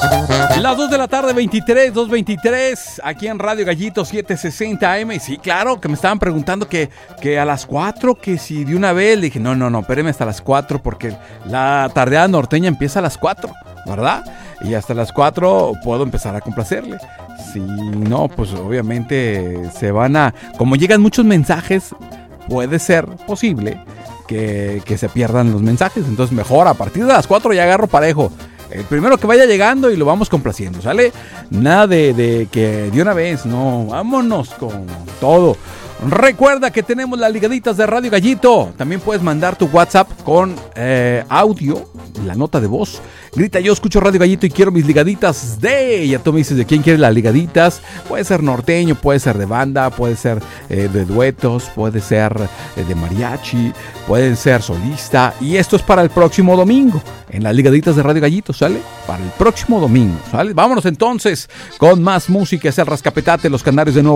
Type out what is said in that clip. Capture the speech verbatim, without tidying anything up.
Las dos de la tarde, veintitrés, dos veintitrés, aquí en Radio Gallito setecientos sesenta A M. Y sí, claro, que me estaban preguntando que, que a las cuatro, que si de una vez. Le dije, no, no, no, espéreme hasta las cuatro, porque la tardeada norteña empieza a las cuatro, ¿verdad? Y hasta las cuatro puedo empezar a complacerle. Si no, pues obviamente se van a... Como llegan muchos mensajes, puede ser posible que, que se pierdan los mensajes. Entonces mejor a partir de las cuatro ya agarro parejo. El primero que vaya llegando y lo vamos complaciendo, ¿sale? Nada de, de que de una vez, no, vámonos con todo. Recuerda que tenemos las ligaditas de Radio Gallito. También puedes mandar tu WhatsApp con eh, audio, la nota de voz. Grita, yo escucho Radio Gallito y quiero mis ligaditas de... Ya tú me dices de quién quieres las ligaditas. Puede ser norteño, puede ser de banda, puede ser eh, de duetos, puede ser eh, de mariachi, pueden ser solista. Y esto es para el próximo domingo, en las ligaditas de Radio Gallito, ¿sale? Para el próximo domingo, ¿sale? Vámonos entonces con más música. Es el Rascapetate, los Canarios de Nuevo